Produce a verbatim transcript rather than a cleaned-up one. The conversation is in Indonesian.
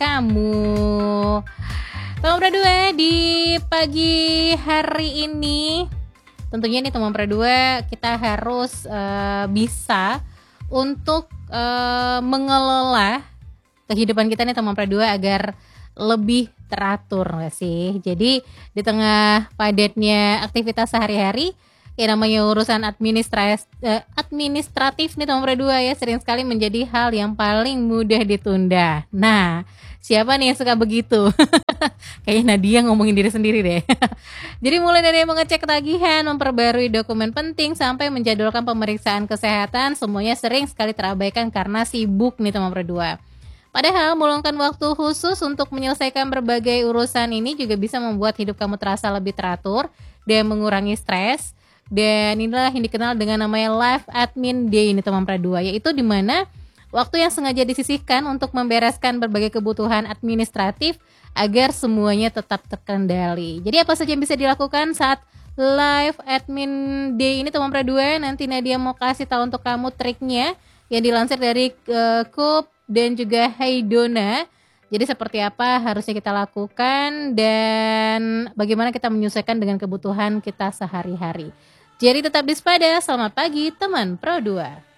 kamu. Teman Pro dua, di pagi hari ini tentunya nih teman Pro dua, kita harus uh, bisa untuk uh, mengelola kehidupan kita nih teman Pro dua agar lebih teratur gak sih? Jadi di tengah padatnya aktivitas sehari-hari, ya namanya urusan administratif, eh, administratif nih teman Pro dua ya, sering sekali menjadi hal yang paling mudah ditunda. Nah, siapa nih yang suka begitu? Kayaknya Nadia ngomongin diri sendiri deh. Jadi mulai dari mengecek tagihan, memperbarui dokumen penting, sampai menjadwalkan pemeriksaan kesehatan, semuanya sering sekali terabaikan karena sibuk nih teman Pro dua. Padahal meluangkan waktu khusus untuk menyelesaikan berbagai urusan ini juga bisa membuat hidup kamu terasa lebih teratur dan mengurangi stres. Dan inilah yang dikenal dengan namanya Life Admin Day ini teman Pro dua, yaitu di mana waktu yang sengaja disisihkan untuk membereskan berbagai kebutuhan administratif agar semuanya tetap terkendali. Jadi apa saja yang bisa dilakukan saat Life Admin Day ini teman Pro dua? Nanti Nadia mau kasih tahu untuk kamu triknya yang dilansir dari uh, Coop dan juga Haidona. Jadi seperti apa harusnya kita lakukan dan bagaimana kita menyesuaikan dengan kebutuhan kita sehari-hari. Jadi tetap waspada. Selamat pagi teman Pro dua.